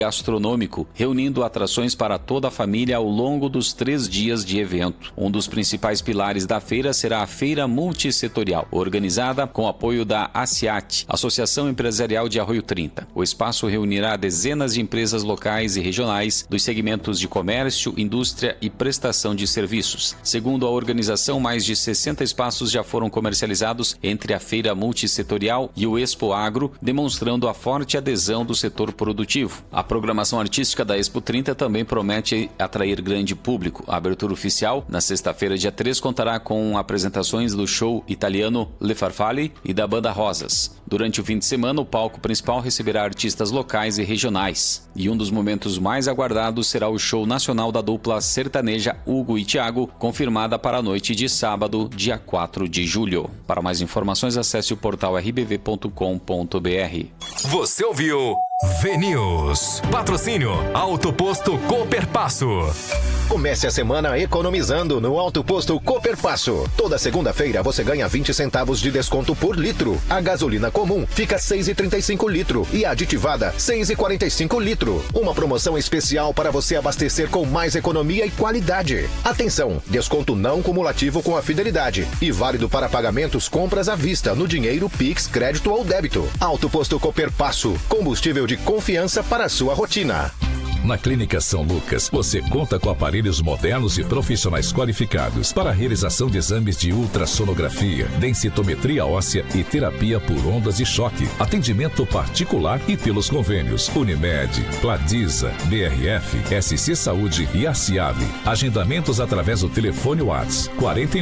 gastronômico, reunindo atrações para toda a família ao longo dos 3 dias de evento. Um dos principais pilares da feira será a Feira Multissetorial, organizada com apoio da ACIAT, Associação Empresarial de Arroio 30. O espaço reunirá dezenas de empresas locais e regionais dos segmentos de comércio, indústria e prestação de serviços. Segundo a organização, mais de 60 espaços já foram comercializados entre a Feira Multissetorial e o Expo Agro, demonstrando a forte adesão do setor produtivo. A programação artística da Expo 30 também promete atrair grande público. A abertura oficial, na sexta-feira, dia 3, contará com apresentações do show italiano Le Farfalle e da Banda Rosas. Durante o fim de semana, o palco principal receberá artistas locais e regionais. E um dos momentos mais aguardados será o show nacional da dupla sertaneja Hugo e Thiago, confirmada para a noite de sábado, dia 4 de julho. Para mais informações, acesse o portal rbv.com.br. Você ouviu VNews. Patrocínio Auto Posto Cooperpasso. Comece a semana economizando no Auto Posto Cooperpasso. Toda segunda-feira você ganha 20 centavos de desconto por litro. A gasolina comum fica 6,35 litro e a aditivada 6,45 litro. Uma promoção especial para você abastecer com mais economia e qualidade. Atenção, desconto não cumulativo com a Fidelidade e válido para pagamentos compras à vista no dinheiro, Pix, crédito ou débito. Auto Posto Cooperpasso, combustível de confiança para a sua rotina. Na Clínica São Lucas, você conta com aparelhos modernos e profissionais qualificados para a realização de exames de ultrassonografia, densitometria óssea e terapia por ondas de choque. Atendimento particular e pelos convênios Unimed, Pladisa, BRF, SC Saúde e Aciave. Agendamentos através do telefone WhatsApp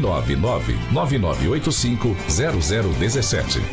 499-9985-0017.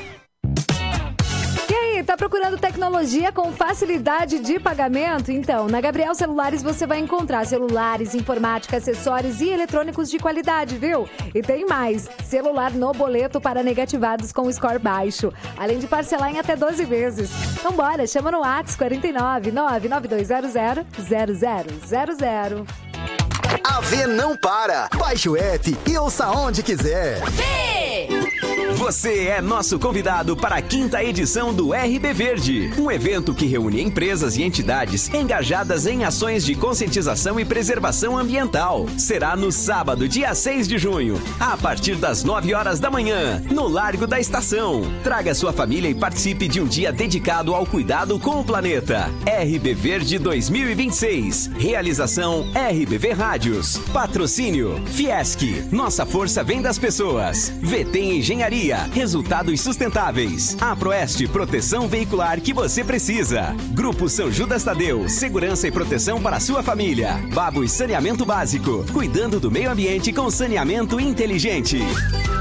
Tá procurando tecnologia com facilidade de pagamento? Então, na Gabriel Celulares você vai encontrar celulares, informática, acessórios e eletrônicos de qualidade, viu? E tem mais, celular no boleto para negativados com score baixo, além de parcelar em até 12 vezes. Então bora, chama no WhatsApp 49 99200 0000. A V não para. Baixe o app e ouça onde quiser. Você é nosso convidado para a 5ª edição do RB Verde, um evento que reúne empresas e entidades engajadas em ações de conscientização e preservação ambiental. Será no sábado, dia 6 de junho, a partir das 9 horas da manhã, no Largo da Estação. Traga sua família e participe de um dia dedicado ao cuidado com o planeta. RB Verde 2026. Realização RBV Rádios. Patrocínio Fiesc. Nossa força vem das pessoas. VT Engenharia. Resultados sustentáveis. A Proeste, proteção veicular que você precisa. Grupo São Judas Tadeu, segurança e proteção para a sua família. Babos Saneamento Básico, cuidando do meio ambiente com saneamento inteligente.